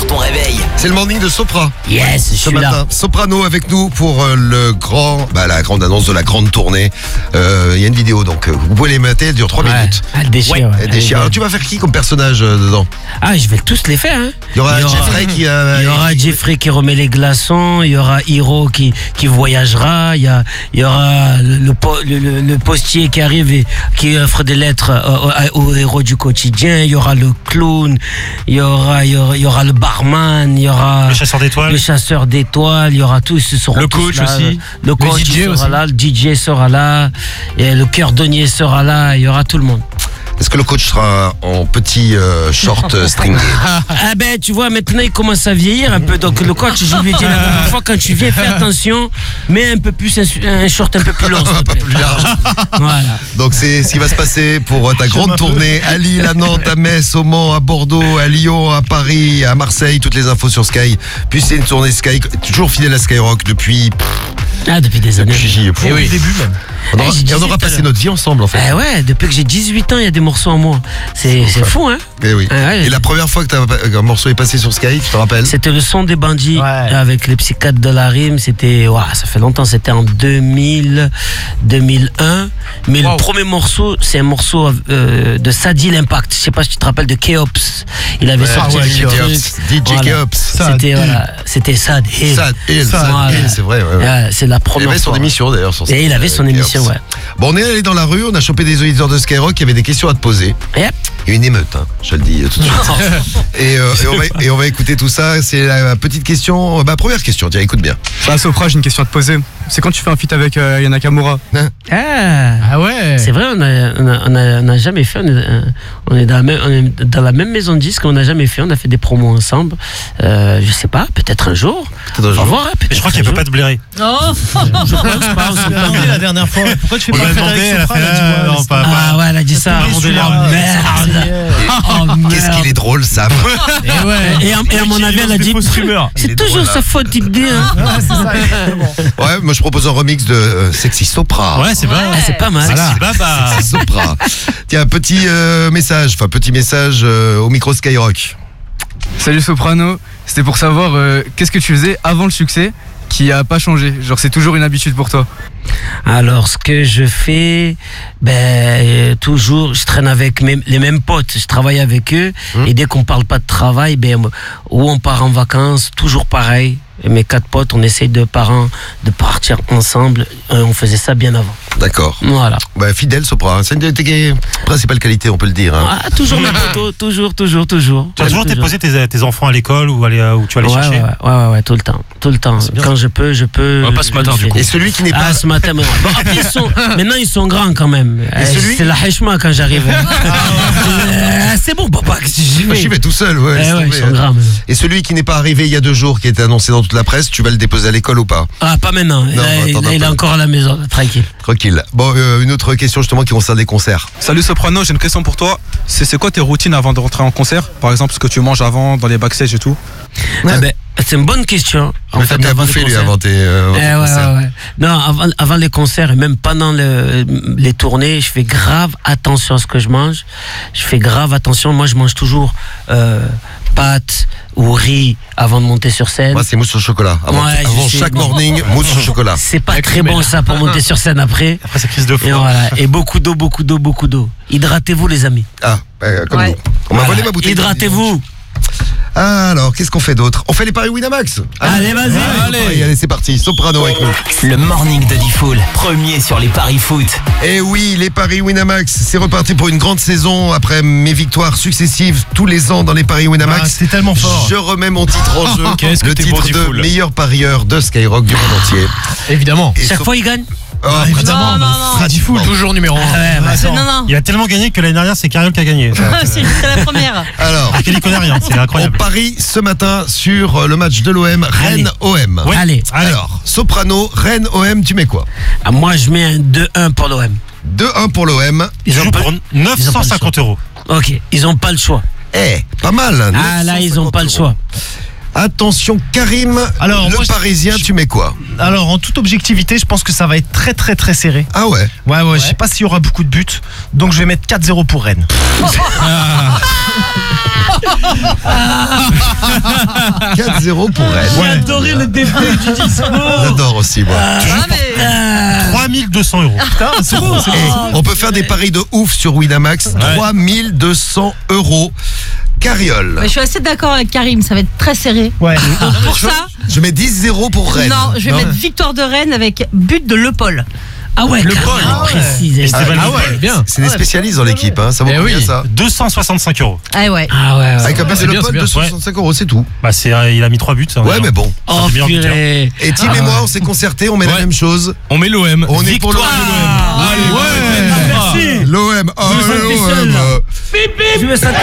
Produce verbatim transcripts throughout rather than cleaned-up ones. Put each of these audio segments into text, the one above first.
ton réveil. C'est le morning de Sopra. Yes, je Ce suis matin, là. Soprano avec nous pour euh, le grand, bah, la grande annonce de la grande tournée. Il euh, y a une vidéo, donc euh, vous pouvez les mater, elle dure trois Ouais. minutes. Ah, le déchire, ouais. Elle déchire. Alors tu vas faire qui comme personnage euh, dedans? Ah, je vais tous les faire. Hein. Il y aura Il y aura- Jeffrey qui a... Il y aura Jeffrey qui remet les glaçons, il y aura Hiro qui, qui voyagera, il y, a, il y aura le, le, po- le, le- le postier qui arrive et qui offre des lettres aux, aux héros du quotidien, il y aura le clown, il y aura, il y aura, il y aura le barman, il y aura Le chasseur d'étoiles. le chasseur d'étoiles, il y aura tous, ils seront Le tous coach là. aussi. Le coach D J il sera aussi. là, le D J sera là, et le cœurdonnier sera là, il y aura tout le monde. Est-ce que le coach sera en petit euh, short euh, stringé? Ah ben tu vois maintenant il commence à vieillir un peu, donc le coach je lui ai dit la dernière fois quand tu viens fais attention, mets un peu plus un, un short un peu plus long s'il te plaît. Plus large. Voilà. Donc c'est ce qui va se passer pour euh, ta grande tournée à Lille, à Nantes, à Metz, au Mans, à Bordeaux, à Lyon, à Paris, à Marseille. Toutes les infos sur Sky. Puis c'est une tournée Sky, toujours fidèle à Skyrock depuis... Ah depuis des années. depuis Et oui, début même. on aura, Eh, j'ai et on dit aura tout à passé l'heure. notre vie ensemble en fait. Ah ouais, depuis que j'ai dix-huit ans il y a des morceaux en moi. C'est c'est fou hein. Eh oui. Ah ouais. Et la première fois que t'as- un morceau est passé sur Sky, tu te rappelles? C'était le son des bandits Ouais. avec les psychiatres de la rime. C'était, ouah, ça fait longtemps. C'était en deux mille, deux mille un. Mais Wow. le premier morceau, c'est un morceau euh, de Sadie l'Impact. Je sais pas si tu te rappelles de Keops. Il avait Ouais, sorti ouais, un Keops. truc. D J Voilà. Keops. C'était voilà, c'était Sad Hill. Sad Hill, Sad Voilà. Hill, c'est vrai. Ouais, ouais. Ouais, c'est la Il première avait son fois. émission d'ailleurs sur Et il avait euh, son émission, Keops. ouais. Bon, on est allé dans la rue, on a chopé des auditeurs de Skyrock qui avaient des questions à te poser. Yep. Il y a une émeute, hein, je te le dis euh, tout de suite. et, euh, et, on va, et on va écouter tout ça. C'est la petite question, bah première question, tiens, écoute bien. Bah Sopra, j'ai une question à te poser. C'est quand tu fais un feat avec euh, Yana Nakamura? Ah. Ah ouais. C'est vrai, on a, on a, on a, on a jamais fait. On est, euh, on est dans la même, on est dans la même maison de disques. On n'a jamais fait. On a fait des promos ensemble. Euh, je sais pas. Peut-être un jour. Peut-être un On va jour. voir. hein, peut-être Mais je crois un qu'elle peut jour. pas te blairer. Je pense pas. On s'est pas demandé dit. la dernière fois. Pourquoi tu fais On pas lui a un feat demandé, avec elle a Sopra? fait, Elle a dit, ah, ouais, non, c'est pas- pas- Ah ouais, elle a dit ça. Tout Oh le monde est là. merde. Oh Qu'est-ce merde. qu'il est drôle, Sam. Et ouais. Et, à- et à mon avis, elle a dit. C'est toujours sa faute, il dit. hein. Ouais, c'est ça, exactement. Ouais, moi je propose un remix de euh, Sexy Sopra. Ouais, c'est vrai. Ah, c'est pas mal. Voilà. Baba. Sexy Sopra. Tiens, petit euh, message, enfin petit message euh, au micro Skyrock. Salut Soprano, c'était pour savoir euh, qu'est-ce que tu faisais avant le succès qui a pas changé. Genre c'est toujours une habitude pour toi. Alors, ce que je fais, ben, euh, toujours, je traîne avec mes- les mêmes potes, je travaille avec eux, Mmh. et dès qu'on parle pas de travail, ben, ou on part en vacances, toujours pareil. Et mes quatre potes, on essaye de, parents, de partir ensemble, et on faisait ça bien avant. D'accord. Voilà. Bah, fidèle Sopra, hein. C'est une de tes principales qualités, on peut le dire. Hein. Ah, toujours mes potos, toujours, toujours, toujours. Tu as toujours déposé tes, tes enfants à l'école ou, aller, euh, où tu vas les Ouais, chercher ouais, ouais, ouais, ouais, tout le temps, tout le temps. bien. Quand je peux, je peux. Ouais, pas ce je matin, le du fais. coup. Et celui qui n'est pas... Ah, ce matin, mais- bon, après, ils sont, maintenant ils sont grands quand même. Euh, celui- C'est la hechma quand j'arrive. Euh, c'est bon, papa, qu'est-ce que j'y Moi, vais j'y vais tout seul, ouais. Eh laisse ouais, tomber, ils sont hein. grands maintenant. Et celui qui n'est pas arrivé il y a deux jours, qui a été annoncé dans toute la presse, tu vas le déposer à l'école ou pas? Ah, pas maintenant. Non, Là, attends, là, il est attends. encore à la maison, là, tranquille. Tranquille. Bon, euh, une autre question justement qui concerne les concerts. Salut Soprano, j'ai une question pour toi. C'est c'est quoi tes routines avant de rentrer en concert? Par exemple, ce que tu manges avant, dans les backstage et tout? Ouais. Ah ben, c'est une bonne question. En fait, t'as avant bouffé les lui concerts. avant tes, euh, avant Eh tes ouais, concerts. ouais, ouais. Non, avant, avant les concerts et même pendant le- les tournées, je fais grave attention à ce que je mange. Je fais grave attention. Moi, je mange toujours euh, pâtes ou riz avant de monter sur scène. Moi, c'est mousse au chocolat. Avant, Ouais, je avant sais, chaque bon. morning, mousse au chocolat. C'est pas très bon ça pour monter sur scène après. Après, c'est crise de Et, foie. voilà. Et beaucoup d'eau, beaucoup d'eau, beaucoup d'eau. Hydratez-vous les amis. Ah, euh, comme Ouais. nous. On m'a Voilà. volé ma bouteille. Hydratez-vous. Ah, alors, qu'est-ce qu'on fait d'autre? On fait les paris Winamax. Allez, vas-y. Allez, allez, c'est parti. Soprano avec nous. Le morning de Diffoul, premier sur les paris foot. Et oui, les paris Winamax, c'est reparti pour une grande saison après mes victoires successives tous les ans dans les paris Ah, Winamax. c'était tellement fort. Je remets mon titre en jeu, Qu'est-ce que le t'es titre bon, de Diffoul. meilleur parieur de Skyrock du monde entier. Évidemment. Et Chaque Sop- fois, il gagne. Oh, Évidemment. Non, non, non. Freddy Fool, toujours numéro un. ouais, bah, Non, non. Il a tellement gagné que l'année dernière, c'est Cariol qui a gagné. C'est c'est la première. Alors, Ah, qu'il y connaît rien, c'est on incroyable. parie ce matin sur euh, le match de l'O M, Rennes-O M. Ouais. Allez. Allez. Alors, Soprano, Rennes-O M, tu mets quoi? Ah, moi, je mets un deux un pour l'O M. deux un pour l'O M. Il Ils ont joue pas- pour neuf cent cinquante euros. Ok, ils ont pas le choix. Eh, pas mal. Ah là, ils ont pas le choix. Attention, Karim, Alors, le moi, je- Parisien, je- tu mets quoi? Alors, en toute objectivité, je pense que ça va être très très très serré. Ah ouais, Ouais, ouais, je sais pas s'il y aura beaucoup de buts. Donc, je vais mettre quatre zéro pour Rennes. quatre zéro pour Rennes. J'ai adoré le début du discours. J'adore aussi, moi. trois mille deux cents euros. Putain, c'est bon, c'est Et bon. on peut faire des paris de ouf sur Winamax. trois mille deux cents euros. Carriole. Mais je suis assez d'accord avec Karim, ça va être très serré. Ouais. Donc pour ça, Je mets dix zéro pour Rennes. non, je vais mettre victoire de Rennes avec but de Le Paul. Ah ouais, Le carrément, Paul. précise. Ah, Ah ouais, bien. C'est des spécialistes dans l'équipe, hein. Ça vaut Eh combien oui. ça? deux cent soixante-cinq euros. Ah ouais. Ah ouais, ouais. Avec un but c'est de bien, Le Paul, c'est bien. deux cent soixante-cinq euros, c'est tout. Bah, c'est, euh, il a mis trois buts. hein, Ouais, déjà. mais bon. Oh C'est bien buteur. purée. Et Tim et moi, on s'est concertés, on met la Ouais. même chose. On met l'O M. On est pour l'O M. Allez, ouais. Merci. L'O M. Oh, Je me sens l'O seul, M. là. Je me satisfais.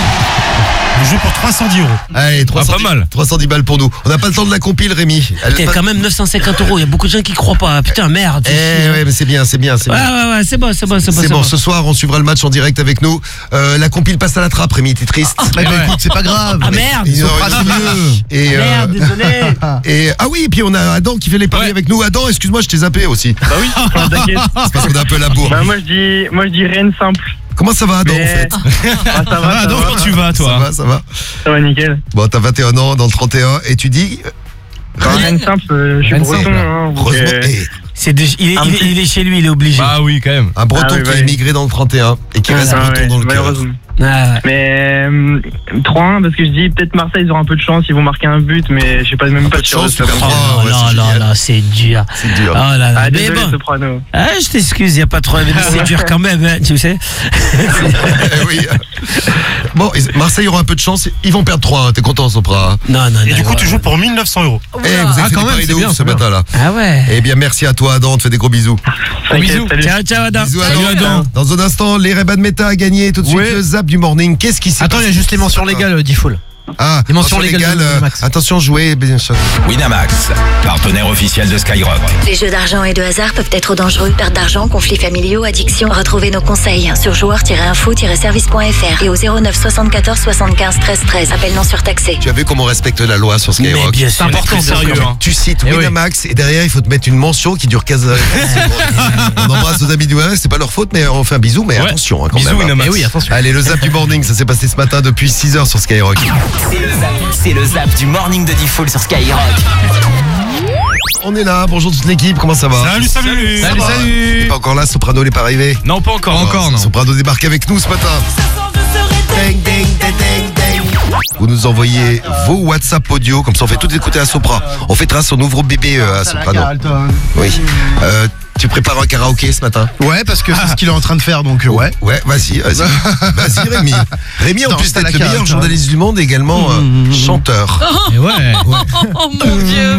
Il joue pour trois cent dix euros. Allez, trois cents pas mal. trois cent dix balles pour nous. On n'a pas le temps de la compile, Rémi. Elle Putain, passe- quand même neuf cent cinquante euros. Il y a beaucoup de gens qui croient pas. Putain, merde. Eh ouais, mais c'est bien, c'est bien, c'est Ouais, bien. ouais, ouais, c'est bon, c'est bon, c'est bon. C'est bon, ce soir, on suivra le match en direct avec nous. Euh, la compile passe à la trappe, Rémi, t'es triste. Eh ben, écoute, c'est pas grave. Ah merde. Ils ont Sopra, c'est mieux. Et, euh, Merde, désolé. et ah oui, et puis on a Adam qui fait les paris Ouais. avec nous. Adam, excuse-moi, je t'ai zappé aussi. Bah oui, t'inquiète. C'est parce qu'on a un peu la bourre. Bah moi je dis, moi je dis Rennes simple. Comment ça va, Adam, Mais- en fait? Ah, ça va, ça donc, va, quand tu vas, Ça toi va, ça va. ça va nickel. Bon, t'as vingt et un ans dans le trente et un et tu dis. Bah, Rennes simple, euh, je suis Rennes breton. simple. Hein, donc, Heureusement, euh, eh, C'est de- il, est, Un il, est, petit- il est chez lui, il est obligé. Bah oui, quand même. un breton Ah oui, qui a ouais. émigré dans le trente et un et qui Ah, reste ah, breton ouais, dans le cœur. malheureusement. Ah, Mais euh, trois un parce que je dis peut-être Marseille ils auront un peu de chance, ils vont marquer un but, mais je sais pas même Un pas peu de sûr chance, ça tu comme comprends. ça. Ah, oh ouais, là c'est là génial. là, c'est dur. C'est dur. Oh là là. Ah Mais désolé bon. Soprano. Ah, je t'excuse, il n'y a pas trop. Mais c'est dur quand même, hein, tu sais. Eh oui. Bon, Marseille aura un peu de chance. Ils vont perdre trois. T'es content, Sopra? Non, non, Et non. du coup, tu joues pour mille neuf cents euros. Eh, vous avez Ah, fait quand des même, paris de c'est ouf bien, ce c'est bien. matin-là. Ah ouais. Eh bien, merci à toi, Adam. On te fait des gros bisous. T'inquiète, bisous. salut. Ciao, ciao, Adam. Bisous, Salut, Adam. Adam. Dans un instant, les Reban Meta a gagné. Tout de suite, Ouais. le zap du morning. Qu'est-ce qui s'est Attends, il y a passé juste les mentions ce matin légales, euh, Diffoul. Ah, Les mentions légales de euh, Winamax. attention, jouez, bien sûr. Winamax, partenaire officiel de Skyrock. Les jeux d'argent et de hasard peuvent être dangereux. Perte d'argent, conflits familiaux, addiction. Retrouvez nos conseils sur joueurs tiret info tiret service point f r et au zéro neuf soixante-quatorze soixante-quinze treize treize. Appel non surtaxé. Tu as vu comment on respecte la loi sur Mais Skyrock? bien C'est sûr. important, sérieux. hein. Tu cites Eh oui. Winamax et derrière il faut te mettre une mention qui dure quinze heures. On embrasse nos amis du Winamax, c'est pas leur faute, mais on fait un bisou, mais Ouais. attention hein, quand Bisous, même. hein. Winamax. Eh oui, attention. Allez, le zap du morning, ça s'est passé ce matin depuis six heures sur Skyrock. C'est le zap, c'est le zap du morning de Diffoul sur Skyrock. On est là, bonjour toute l'équipe, comment ça va? Salut, salut. Salut, Ça va salut. Pas encore là, Soprano n'est pas arrivé. Non, pas encore. Encore, non. Soprano débarque avec nous ce matin. Ding, ding, ding, ding, ding. Vous nous envoyez vos WhatsApp audio, comme ça on fait tout écouter à Sopra. On fêtera son nouveau bébé euh, à Soprano. Oui. Euh, tu prépares un karaoké ce matin? Ouais, parce que c'est ce qu'il est en train de faire, donc euh, ouais. Ouais, vas-y, vas-y. Vas-y, Rémi. Rémi, en Non, plus c'est à d'être la le meilleur carte, journaliste du monde, également euh, chanteur. Et ouais. Oh mon dieu.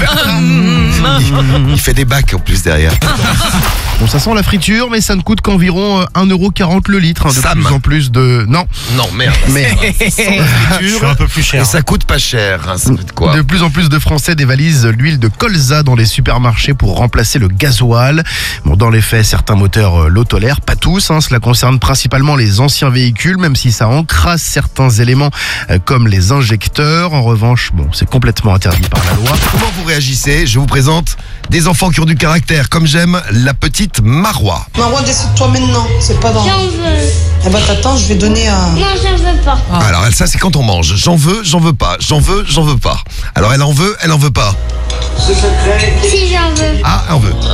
Il fait des bacs en plus derrière. Bon, ça sent la friture, mais ça ne coûte qu'environ euh, un euro quarante le litre. hein, de Sam. plus en plus de... Non, Non, merde. mais Je suis un peu plus Et cher. ça coûte pas cher. Hein, ça fait de quoi? de plus en plus de Français dévalisent l'huile de colza dans les supermarchés pour remplacer le gasoil. Bon, dans les faits, certains moteurs euh, le tolèrent, pas tous. hein, cela concerne principalement les anciens véhicules, même si ça encrasse certains éléments euh, comme les injecteurs. En revanche, bon, c'est complètement interdit par la loi. Comment vous réagissez? Je vous présente des enfants qui ont du caractère, comme j'aime la petite Marois. Marois, décide-toi maintenant, c'est pas dans... J'en veux. Eh ben t'attends, je vais donner un... Non, j'en veux pas. Alors elle, ça c'est quand on mange. J'en veux, j'en veux pas. J'en veux, j'en veux pas. Alors elle en veut, elle en veut pas. Si j'en veux. Ah, elle en veut.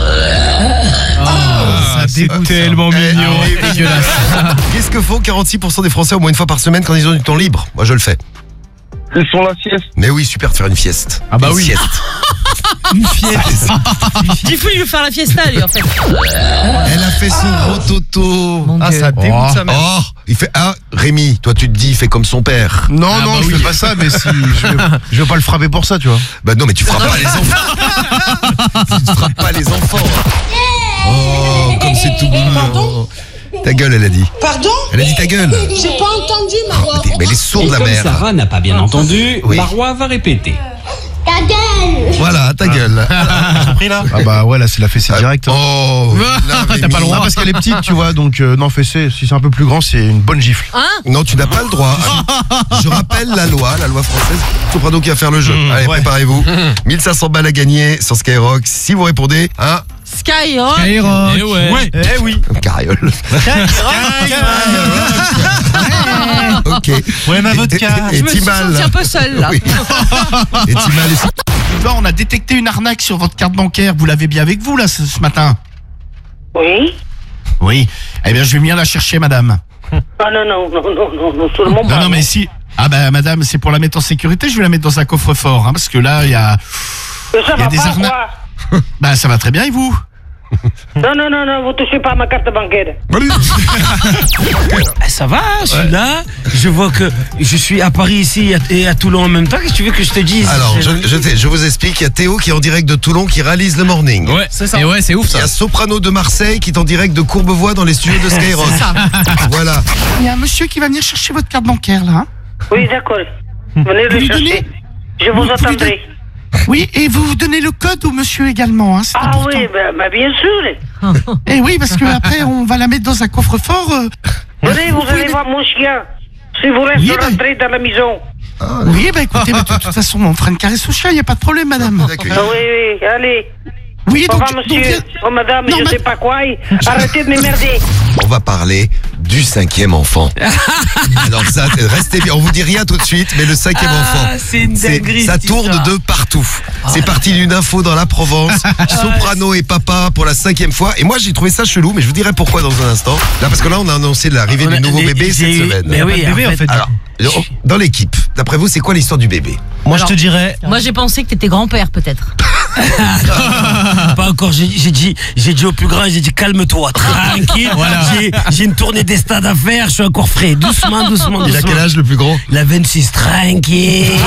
Ah, c'est tellement Eh, mignon. ah oui, Dégueulasse. Qu'est-ce que font quarante-six pour cent des Français au moins une fois par semaine quand ils ont du temps libre? Moi je le fais. Ils sont la sieste. Mais oui, super de faire une fieste. Ah bah Une oui. sieste. Une fiesta. Du coup, il veut faire la fiesta, lui, en fait. Elle a fait son rototo. Ah, ça dégoûte sa mère. Oh, il fait ah Rémi, toi tu te dis, fais comme son père. Non, Ah, non, bah je oui. fais pas ça, mais si je vais, je vais pas le frapper pour ça, tu vois. Bah non, mais tu frappes pas les enfants. Tu frappes pas les enfants. Oh, comme c'est tout mignon. Pardon? Ta gueule, elle a dit. Pardon? Elle a dit ta gueule. J'ai pas entendu, Marois. Mais elle est sourde, la mère. Sarah n'a pas bien entendu, Oui. Marois va répéter. Ta gueule. Voilà, ta gueule. T'as pris là? Ah bah ouais, là c'est la fessée directe. Oh, t'as pas le droit. Parce qu'elle est petite, tu vois, donc euh, non, fessée, si c'est un peu plus grand, c'est une bonne gifle. Hein? Non, tu n'as pas le droit. Je rappelle la loi, la loi française. Soprano qui va faire le jeu. Mmh, Allez, ouais. préparez-vous. mille cinq cents balles à gagner sur Skyrock. Si vous répondez, hein? Skyrock. Skyrock. Eh ouais. Ouais. Eh oui. Carriole. Ok. Ouais, ma vodka. Et, et, Je me suis Timal. sentie un peu seule là. Oui. Et Timal est... Là, on a détecté une arnaque sur votre carte bancaire. Vous l'avez bien avec vous, là, ce, ce matin? Oui. Oui. Eh bien, je vais venir la chercher, madame. Ah non, non, non, non, non, non, seulement Non, pas. non, mais si. Ah, bah, madame, c'est pour la mettre en sécurité. Je vais la mettre dans un coffre-fort, hein, parce que là, il y a. Mais ça Il y a va des pas, arnaques. quoi. Bah, ça va très bien, et vous? Non, non, non, non, vous touchez pas à ma carte bancaire. Eh, ça va, je suis là. Je vois que je suis à Paris ici et à Toulon en même temps. Qu'est-ce que tu veux que je te dise? Alors, je, je, sais, je vous explique, il y a Théo qui est en direct de Toulon qui réalise le morning. Ouais, c'est ça. Et ouais, c'est ouf Il y ça. a Soprano de Marseille qui est en direct de Courbevoie dans les studios de Skyrock. C'est ça. Voilà. Il y a un monsieur qui va venir chercher votre carte bancaire, là. Hein. Oui, d'accord. Venez Vous le lui chercher. donnez Je vous Vous- vous lui attendrai. donnez- Oui, et vous vous donnez le code au monsieur également, hein, c'est Ah important. oui, bah, bah, bien sûr. Eh oui, parce que après on va la mettre dans un coffre-fort. euh, Venez, vous allez pouvez- voir mon chien. Si vous restez Oui, bah- rentré dans la maison. Oui, bah écoutez, mais de toute façon, on fera une caresse au chien, il n'y a pas de problème, madame. Ah oui, oui, allez. Oui, Au donc, revoir, monsieur. donc, euh, Oh, madame, non, je ma- sais pas quoi. Arrêtez de m'emmerder. On va parler du cinquième enfant. Alors ça, restez bien. On vous dit rien tout de suite, mais le cinquième Ah, enfant, c'est une dinguerie, ça cette tourne histoire. de partout. C'est parti d'une info dans la Provence. Soprano et papa pour la cinquième fois. Et moi, j'ai trouvé ça chelou, mais je vous dirai pourquoi dans un instant. Là, parce que là, on a annoncé l'arrivée On a- du nouveau les- bébé j'ai cette eu- semaine. mais oui, bébé, en en fait. fait. Alors, dans l'équipe, d'après vous, c'est quoi l'histoire du bébé? Moi, Alors- je te dirais. Moi j'ai pensé que t'étais grand-père peut-être. Pas encore, j'ai j'ai dit, j'ai dit au plus grand, j'ai dit calme-toi, tranquille. J'ai- J'ai une tournée des stades à faire, je suis encore frais. Doucement, doucement, doucement. Il a quel âge le plus grand? Il a vingt-six, tranquille. J'ai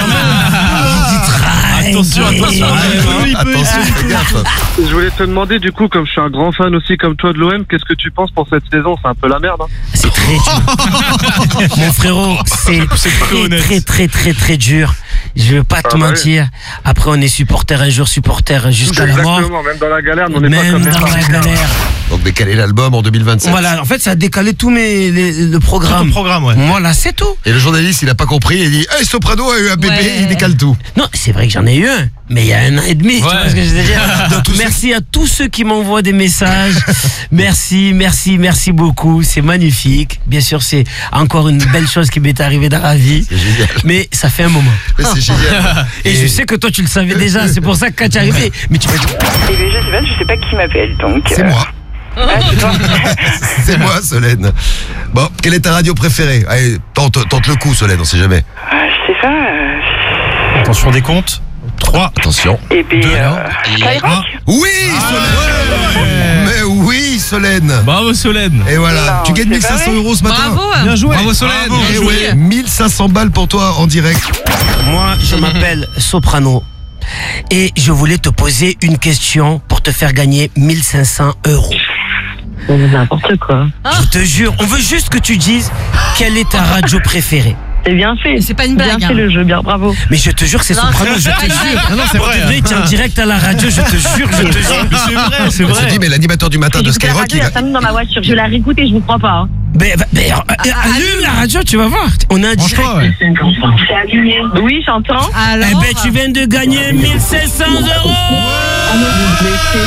dit tranquille. Attention, attention. Attention, fais gaffe. Je voulais te demander, du coup, comme je suis un grand fan aussi comme toi de l'O M, qu'est-ce que tu penses pour cette saison? C'est un peu la merde, hein. C'est très dur. Mon frérot, c'est très, très, très, très, très dur. Je veux pas te Ah bah oui. mentir. Après, on est supporter un jour, supporter jusqu'à la mort. Exactement, même dans la galère, on n'est pas Même comme les dans la parents. galère. Donc décaler l'album en deux mille vingt-sept. Voilà, en fait, ça a décalé tous mes, les- le programme. Tout ton programme, ouais. Voilà, c'est tout. Et le journaliste, il a pas compris, il dit hey, Soprano a eu un bébé, Ouais. il décale tout. Non, c'est vrai que j'en ai eu un, mais il y a un an et demi, tu vois ce que je veux dire. Donc, Tous ceux- merci à tous ceux qui m'envoient des messages. Merci, merci, merci beaucoup. C'est magnifique. Bien sûr, c'est encore une belle chose qui m'est arrivée dans la vie. C'est génial. Mais ça fait un moment. Mais c'est génial. Et je sais que toi, tu le savais déjà. C'est pour ça que quand tu es arrivé. Mais tu m'as dit. Eh bien, je sais pas, je sais pas qui m'appelle, donc. C'est euh, moi. ah, c'est toi. C'est moi, Solène. Bon, quelle est ta radio préférée? Allez, tente, tente le coup, Solène, on sait jamais. Ah, je sais pas. euh, Attention des comptes. trois. Attention. Et puis, euh, Skyrock. Oui, Solène. Mais oui, Solène. Bravo Solène. Et voilà, Non, tu gagnes c'est mille cinq cents pas vrai. euros ce matin. Bravo. Bien joué. Bravo Solène. Bravo, Eh bien joué. ouais, mille cinq cents balles pour toi en direct. Moi, je m'appelle Soprano. Et je voulais te poser une question pour te faire gagner mille cinq cents euros. N'importe quoi. Je te jure, on veut juste que tu dises quelle est ta radio préférée. C'est bien fait. C'est pas une blague. Bien fait hein. le jeu, bien bravo. Mais je te jure, c'est Non, Soprano, c'est je pas te une jure. blague. Non, non, c'est Pour vrai. de vrai, tu es en direct à la radio, je te jure, je te jure. Mais c'est vrai, c'est On s'est dit, vrai. mais l'animateur du matin de J'écoute la Skyrock, radio il il y a... a cinq minutes dans ma voiture. Je la réécoute et je vous crois pas. Hein. Ben, ben, ben, euh, allume la radio, tu vas voir. On a un direct. Franchement, ouais. C'est allumé. Oui, j'entends. Alors. Eh ben, tu viens de gagner mille cinq cents euros. Mais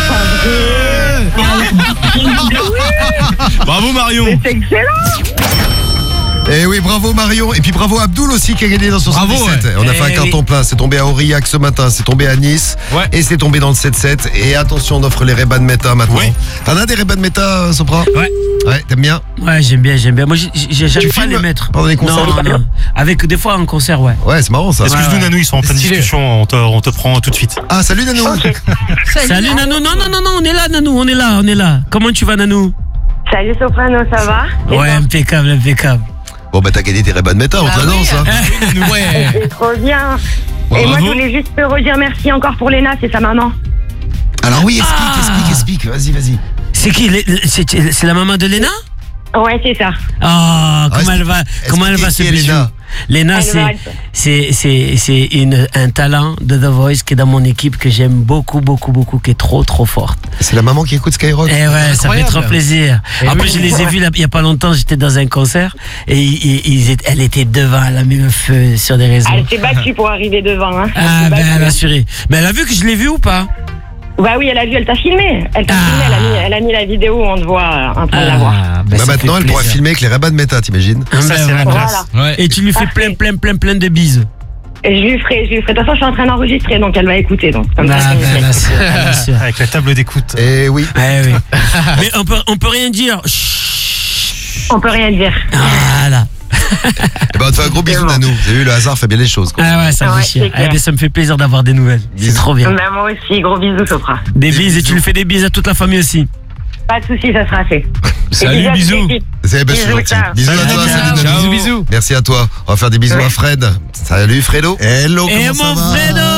c'est pas vrai. Bravo Marion. Mais c'est excellent. Eh oui, bravo Marion. Et puis bravo Abdoul aussi qui a gagné dans soixante-dix-sept. Bravo, ouais. On a Eh fait un carton oui. plein. C'est tombé à Aurillac ce matin, c'est tombé à Nice. Ouais. Et c'est tombé dans le sept sept. Et attention, on offre les Ray-Ban Meta maintenant. Oui. T'en as des Ray-Ban Meta, euh, Sopra? Ouais. Ouais, t'aimes bien? Ouais, j'aime bien, j'aime bien. Moi, j'ai- j'ai- j'aime Tu pas filmes les mettre. pendant les concerts? Non, non. Avec des fois en concert, ouais. Ouais, c'est marrant ça. Excuse-nous, ouais. Nanou, ils sont en pleine Stylé. discussion. On te, on te prend tout de suite. Ah, salut Nanou. Salut Nanou. Non, non, non, non, on est là, Nanou, on est là, on est là. Comment tu vas, Nanou? Salut Soprano, ça va? Ouais, impeccable, impeccable. Bon, bah t'as gagné tes Ray-Ban Meta, on te Ah l'annonce. oui, Hein. Ouais. C'est trop bien. Bravo. Et moi, je voulais juste te redire merci encore pour Léna, c'est sa maman. Alors oui, explique, Ah. explique, explique. Vas-y, vas-y. C'est qui? les- les- C'est c'est la maman de Léna? Ouais, c'est ça. Oh, comment elle va, comment elle va se expliquer, bijou. Léna. Léna, Elle c'est, va- c'est, c'est, c'est une, un talent de The Voice qui est dans mon équipe que j'aime beaucoup, beaucoup, beaucoup, qui est trop, trop forte. C'est la maman qui écoute Skyrock. Eh ouais, ça fait trop plaisir. Eh en oui. plus, je les ai vus là, il y a pas longtemps, j'étais dans un concert et ils, ils étaient- elle était devant, elle a mis le feu sur des réseaux. Elle s'est battue pour arriver devant. Hein. Elle Ah, s'est ben, battue. elle a assuré. Mais elle a vu que je l'ai vu ou pas? Bah oui, elle a vu, elle t'a filmé. Elle t'a filmé, elle a, mis, elle a mis la vidéo où on te voit en train de la voir. Bah maintenant, elle pourra filmer avec les rabats de méta, t'imagines? Ah, ben, voilà. Voilà. Et tu lui fais plein, plein, plein, plein de bises. Et je lui ferai, je lui ferai. De toute façon, je suis en train d'enregistrer, donc elle va écouter. Donc, comme Ah, ça, c'est ben, nickel. là, c'est- bien sûr. Avec la table d'écoute. Eh oui. Eh oui. Mais on peut, on peut rien dire. On peut rien dire. Voilà. Eh ben, on te fait un gros bisou, Nanou. Vous avez vu, le hasard fait bien les choses. quoi. Ah ouais, ça me Ouais, déchire. c'est clair. Eh ben, ça me fait plaisir d'avoir des nouvelles. C'est trop bien. Bah, moi aussi, gros bisous, Sopra. Des bises et tu lui fais des bises à toute la famille aussi. Pas de soucis, ça sera fait. Salut, Et bisous. à toute l'équipe. C'est ben, c'est Bisous, gentil. ciao. Bisous à toi, Ciao. salut, Ciao. Nanou. Bisous, bisous. Merci à toi. On va faire des bisous à Fred. Salut, Fredo. Hello, Et comment mon ça va Fredo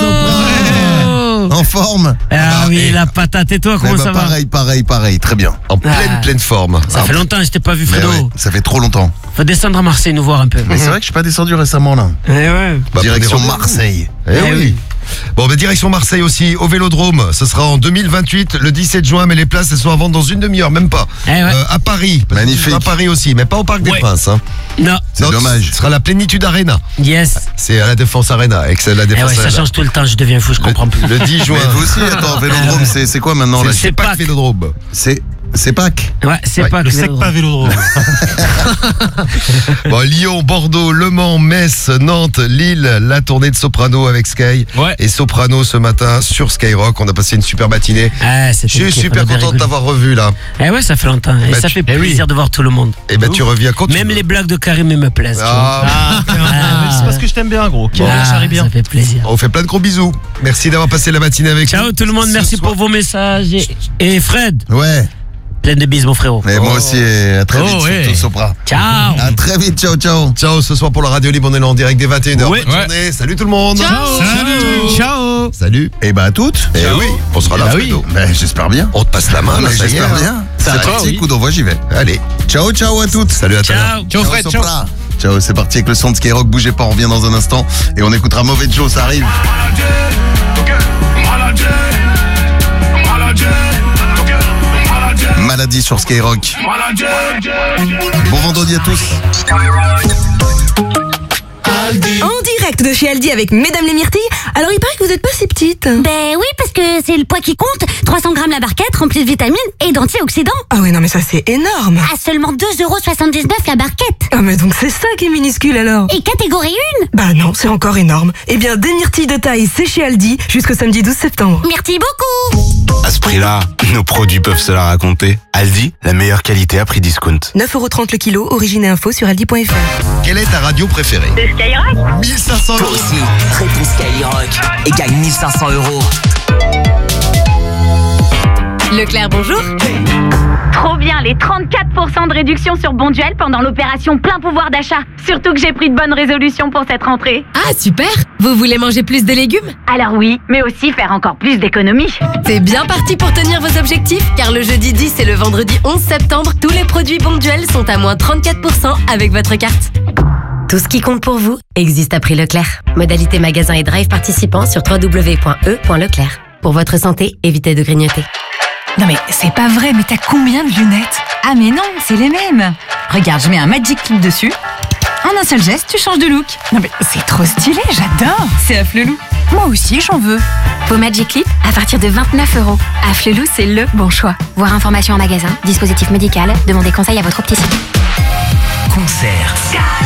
En forme. Ah oui, la patate et toi, comment Eh ben, ça va? Pareil, pareil, pareil. Très bien. En pleine, Ah. pleine forme. Ça fait longtemps que je t'ai pas vu, Mais Fredo. ouais, ça fait trop longtemps. Faut descendre à Marseille nous voir un peu. Mais c'est vrai que je suis pas descendu récemment là. Eh ouais. Direction Bah, Marseille. Eh, Eh oui. oui. Bon, bah, direction Marseille aussi, au Vélodrome. Ce sera en deux mille vingt-huit, le dix-sept juin, mais les places, elles sont à vendre dans une demi-heure, même pas. Eh ouais. Euh, à Paris. Magnifique. À Paris aussi, mais pas au Parc des Ouais. Princes. Hein. Non. C'est dommage. Ce sera la Plénitude Arena. Yes. C'est à la Défense Arena. Avec la Eh Défense ouais, ça Arena. change tout le temps, je deviens fou, je comprends plus. Le dix juin. Mais vous aussi, attends, Vélodrome, c'est c'est quoi maintenant C'est là le Sepac Vélodrome. C'est c'est Pâques. Ouais, c'est Ouais. pas Le sec pas Vélodrome. Bon, Lyon, Bordeaux, Le Mans, Metz, Nantes, Lille, la tournée de Soprano avec Sky. Ouais. Et Soprano ce matin sur Skyrock. On a passé une super matinée. Ah, Je suis super content de t'avoir revu là. Eh ouais, ça fait longtemps. Et Bah, ça tu- fait eh oui. plaisir de voir tout le monde. Et ben tu reviens quand tu Même veux. les blagues de Karim me plaisent. tu Ah, vois. C'est parce que je t'aime bien, gros. Qui Ah, charrie bien. ça fait plaisir. On fait plein de gros bisous. Merci d'avoir passé la matinée avec nous. Ciao tout le monde, Ce merci soir- pour vos messages. Et, et Fred, Ouais. plein de bises mon frérot. Et moi aussi, et à très vite, Oh, ouais. surtout Sopra. Ciao. À très vite, ciao, ciao. Ciao, ce soir pour la radio libre, on est là en direct dès vingt et une heures. Ouais. Bonne Ouais. journée. Salut tout le monde. Salut. Ciao. Salut. Et bah à toutes. Eh oui, on sera là, Bah Fredo. oui. Bah, j'espère bien. On te passe la main, là, Mais ça y est, j'espère hein. bien. Ça C'est va, parti, oui. coup d'envoi, j'y vais. Allez. Ciao, ciao à toutes. Salut à tout à l'heure. Ciao. Ciao Fred, ciao. Sopra. Ciao, c'est parti avec le son de Skyrock. Bougez pas, on revient dans un instant. Et on écoutera Mauvais Joe, ça arrive. Maladie sur Skyrock. Bon vendredi à tous. En direct de chez Aldi avec Mesdames les Myrtilles. Alors il paraît que vous êtes pas si petite. Ben oui, parce que c'est le poids qui compte. trois cents grammes la barquette, remplie de vitamines et d'antioxydants. Ah ouais, non mais ça c'est énorme. À seulement deux euros soixante-dix-neuf la barquette. Ah mais donc c'est ça qui est minuscule alors. Et catégorie un. Bah non, c'est encore énorme. Eh bien, des myrtilles de taille, c'est chez Aldi jusqu'au samedi douze septembre. Merci beaucoup. À ce prix-là, nos produits peuvent se la raconter. Aldi, la meilleure qualité à prix discount. neuf euros trente le kilo, origine et info sur aldi point f r. Quelle est ta radio préférée? C'est Skyrock. mille cinq cents Toi euros. aussi, réponds Skyrock et gagne mille cinq cents euros. Leclerc, bonjour. Trop bien, les trente-quatre pour cent de réduction sur Bonduel pendant l'opération plein pouvoir d'achat. Surtout que j'ai pris de bonnes résolutions pour cette rentrée. Ah super. Vous voulez manger plus de légumes? Alors oui, mais aussi faire encore plus d'économies. C'est bien parti pour tenir vos objectifs, car le jeudi dix et le vendredi onze septembre, tous les produits Bonduel sont à moins trente-quatre pour cent avec votre carte. Tout ce qui compte pour vous existe à prix Leclerc. Modalité magasin et drive participants sur w w w point e point leclerc. Pour votre santé, évitez de grignoter. Non mais c'est pas vrai, mais t'as combien de lunettes? Ah mais non, c'est les mêmes. Regarde, je mets un Magic Clip dessus. En un seul geste, tu changes de look. Non mais c'est trop stylé, j'adore. C'est Afflelou. Moi aussi, j'en veux. Vos Magic Clip à partir de vingt-neuf euros. Afflelou, c'est le bon choix. Voir information en magasin, dispositif médical, demandez conseil à votre opticien. Concert.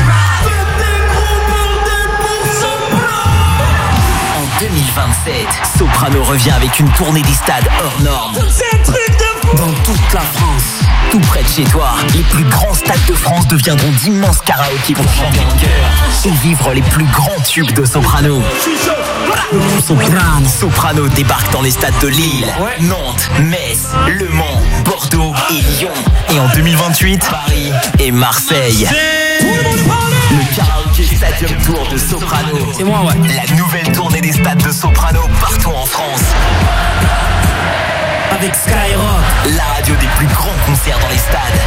En deux mille vingt-sept, Soprano revient avec une tournée des stades hors normes. Dans toute la France, tout près de chez toi, les plus grands stades de France deviendront d'immenses karaokés pour chanter en chœur et vivre les plus grands tubes de Soprano. Soprano. Soprano débarque dans les stades de Lille, Nantes, Metz, Le Mans, Bordeaux et Lyon. Et en deux mille vingt-huit, Paris et Marseille. Le Karaoke Stadium Tour de Soprano. C'est moi, ouais. La nouvelle tournée des stades de Soprano partout en France. avec Skyrock, la radio des plus grands concerts dans les stades.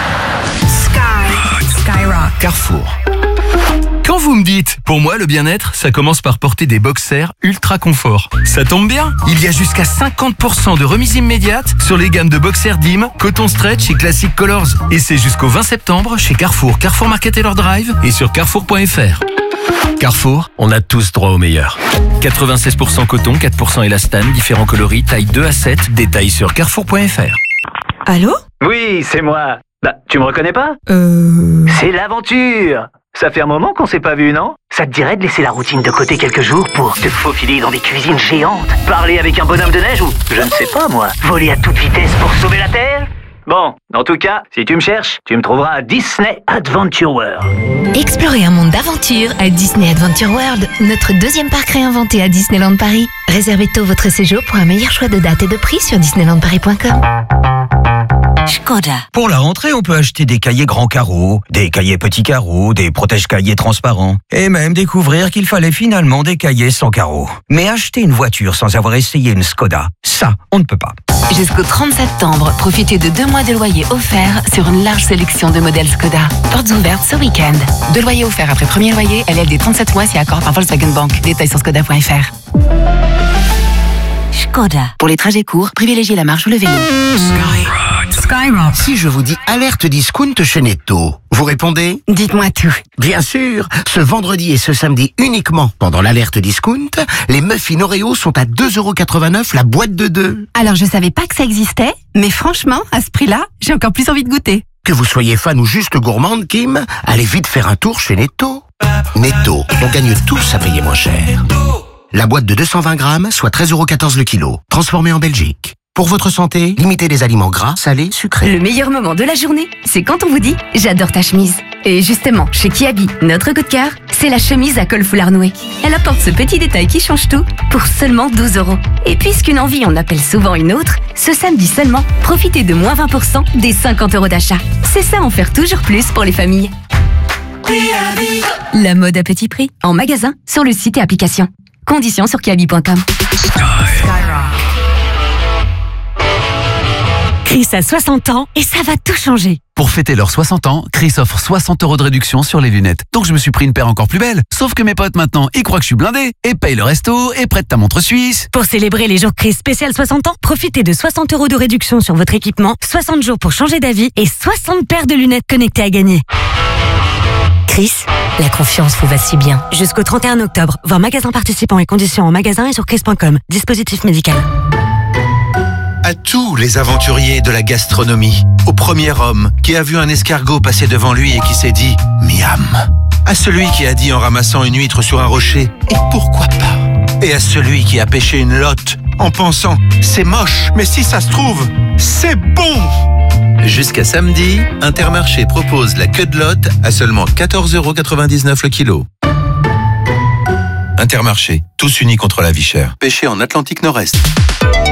Sky. Skyrock. Carrefour. Quand vous me dites, pour moi le bien-être, ça commence par porter des boxers ultra confort. Ça tombe bien, il y a jusqu'à cinquante pour cent de remise immédiate sur les gammes de boxers D I M, Coton Stretch et Classic Colors. Et c'est jusqu'au vingt septembre chez Carrefour, Carrefour Market Taylor Drive et sur carrefour point f r. Carrefour, on a tous droit au meilleur. quatre-vingt-seize pour cent coton, quatre pour cent élastane, différents coloris, taille deux à sept, détails sur carrefour point f r. Allô? Oui, c'est moi. Bah, tu me reconnais pas? Euh... C'est l'aventure. Ça fait un moment qu'on s'est pas vu, non? Ça te dirait de laisser la routine de côté quelques jours pour te faufiler dans des cuisines géantes, parler avec un bonhomme de neige ou, je ne sais pas moi, voler à toute vitesse pour sauver la Terre? Bon, en tout cas, si tu me cherches, tu me trouveras à Disney Adventure World. Explorez un monde d'aventure à Disney Adventure World, notre deuxième parc réinventé à Disneyland Paris. Réservez tôt votre séjour pour un meilleur choix de date et de prix sur disneyland paris point com. Skoda. Pour la rentrée, on peut acheter des cahiers grands carreaux, des cahiers petits carreaux, des protège-cahiers transparents, et même découvrir qu'il fallait finalement des cahiers sans carreaux. Mais acheter une voiture sans avoir essayé une Skoda, ça, on ne peut pas. Jusqu'au trente septembre, profitez de deux mois de loyer offerts sur une large sélection de modèles Skoda. Portes ouvertes ce week-end. Deux loyers offerts après premier loyer, L L D trente-sept mois si accord par Volkswagen Bank. Détails sur skoda point f r. Skoda. Pour les trajets courts, privilégiez la marche ou le vélo. Skyrock. Si je vous dis alerte discount chez Netto, vous répondez? Dites-moi tout. Bien sûr, ce vendredi et ce samedi uniquement, pendant l'alerte discount, les muffins Oreo sont à deux euros quatre-vingt-neuf la boîte de deux. Alors je savais pas que ça existait, mais franchement, à ce prix-là, j'ai encore plus envie de goûter. Que vous soyez fan ou juste gourmande, Kim, allez vite faire un tour chez Netto. Netto, on gagne tous à payer moins cher. La boîte de deux cent vingt grammes, soit treize euros quatorze le kilo, transformée en Belgique. Pour votre santé, limitez les aliments gras, salés, sucrés. Le meilleur moment de la journée, c'est quand on vous dit « J'adore ta chemise ». Et justement, chez Kiabi, notre coup de cœur, c'est la chemise à col foulard noué. Elle apporte ce petit détail qui change tout pour seulement douze euros. Et puisqu'une envie en appelle souvent une autre, ce samedi seulement, profitez de moins vingt pour cent des cinquante euros d'achat. C'est ça en faire toujours plus pour les familles. La mode à petit prix, en magasin, sur le site et application. Conditions sur kiabi point com. Chris a soixante ans et ça va tout changer. Pour fêter leurs soixante ans, Chris offre soixante euros de réduction sur les lunettes. Donc je me suis pris une paire encore plus belle. Sauf que mes potes maintenant, ils croient que je suis blindé et payent le resto et prêtent ta montre suisse. Pour célébrer les jours Chris spécial soixante ans, profitez de soixante euros de réduction sur votre équipement, soixante jours pour changer d'avis et soixante paires de lunettes connectées à gagner. Chris, la confiance vous va si bien. Jusqu'au trente et un octobre, voir magasin participants et conditions en magasin et sur chris point com. Dispositif médical. À tous les aventuriers de la gastronomie, au premier homme qui a vu un escargot passer devant lui et qui s'est dit « Miam », à celui qui a dit en ramassant une huître sur un rocher « Et pourquoi pas ?» et à celui qui a pêché une lotte en pensant « C'est moche, mais si ça se trouve, c'est bon !» Jusqu'à samedi, Intermarché propose la queue de lotte à seulement quatorze euros quatre-vingt-dix-neuf le kilo. Intermarché, tous unis contre la vie chère. Pêché en Atlantique Nord-Est.